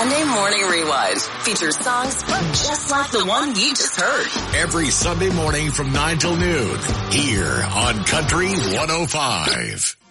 Sunday Morning Rewind features songs just like the one you just heard. Every Sunday morning from 9 till noon here on Country 105.